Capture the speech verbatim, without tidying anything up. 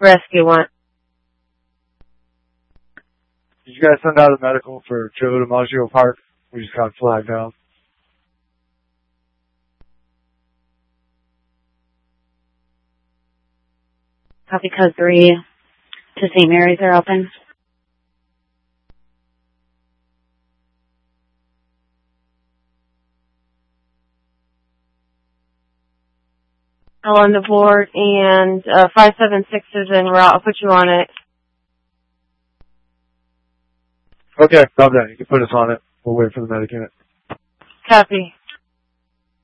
Rescue one. Did you guys send out a medical for Joe DiMaggio Park? We just got flagged down. Copy code three to Saint Mary's are open. All on the board, and uh, five seven six is en route. I'll put you on it. Okay, love that. You can put us on it. We'll wait for the medic unit. Copy.